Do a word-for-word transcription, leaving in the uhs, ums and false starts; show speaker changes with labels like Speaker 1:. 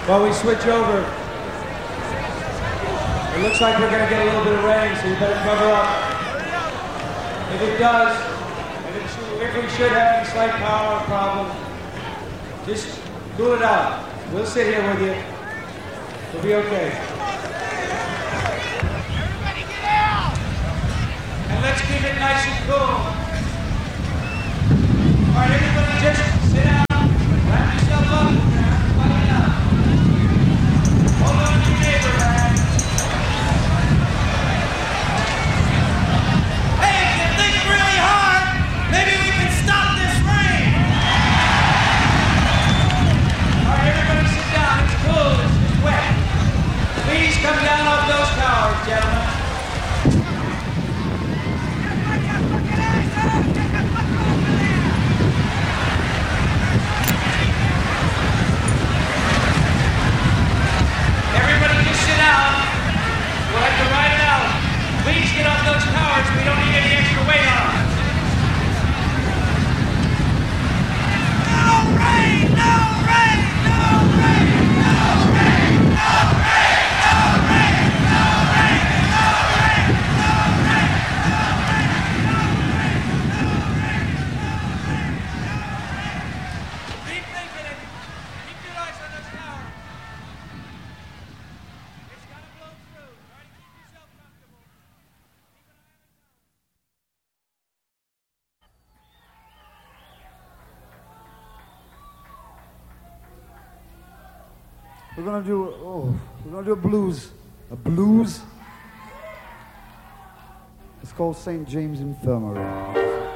Speaker 1: While we switch over, it looks like we're going to get a little bit of rain, so you better cover up. If it does, if, it should, if we should have any slight power problem, just cool it out. We'll sit here with you. We'll be okay.
Speaker 2: Everybody get out!
Speaker 1: And let's keep it nice and cool. All right, everybody just sit down. Wrap yourself up. Everybody out. Hold on to your neighbor, man.
Speaker 2: Hey, if you think really hard, maybe we can stop this rain!
Speaker 1: All right, everybody sit down. It's cool. It's, it's wet. Please come down off those towers, gentlemen. Everybody just sit down. We'll have to ride it out. Please get off those towers. We don't need any extra weight on them.
Speaker 2: No rain! No rain! No rain! No rain! No rain! No rain! No rain! No rain! No rain! No rain! No rain! No rain! Keep thinking it. Keep your eyes on those towers. It's gonna blow through. Try to keep yourself comfortable. Keep an eye on the
Speaker 3: We're gonna do oh, we're gonna do a blues, a blues. It's called Saint James Infirmary.